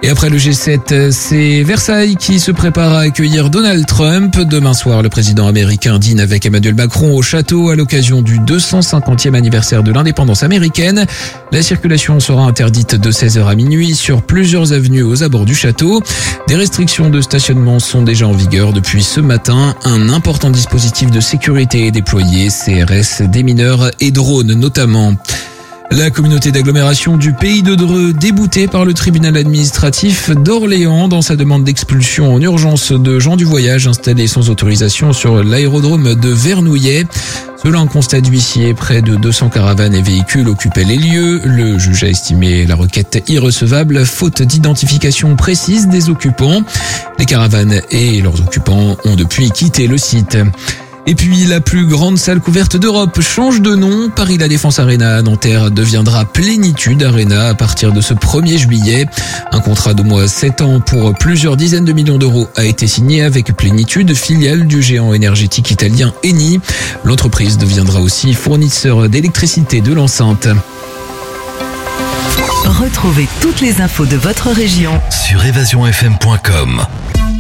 Et après le G7, c'est Versailles qui se prépare à accueillir Donald Trump. Demain soir, le président américain dîne avec Emmanuel Macron au château à l'occasion du 250e anniversaire de l'indépendance américaine. La circulation sera interdite de 16h à minuit sur plusieurs avenues aux abords du château. Des restrictions de stationnement sont déjà en vigueur depuis ce matin. Un important dispositif de sécurité est déployé, CRS, démineurs et drones notamment. La communauté d'agglomération du Pays de Dreux, déboutée par le tribunal administratif d'Orléans dans sa demande d'expulsion en urgence de gens du voyage installés sans autorisation sur l'aérodrome de Vernouillet. Selon un constat d'huissier, près de 200 caravanes et véhicules occupaient les lieux. Le juge a estimé la requête irrecevable, faute d'identification précise des occupants. Les caravanes et leurs occupants ont depuis quitté le site. Et puis, la plus grande salle couverte d'Europe change de nom. Paris La Défense Arena à Nanterre deviendra Plénitude Arena à partir de ce 1er juillet. Un contrat d'au moins 7 ans pour plusieurs dizaines de millions d'euros a été signé avec Plénitude, filiale du géant énergétique italien Eni. L'entreprise deviendra aussi fournisseur d'électricité de l'enceinte. Retrouvez toutes les infos de votre région sur evasionfm.com.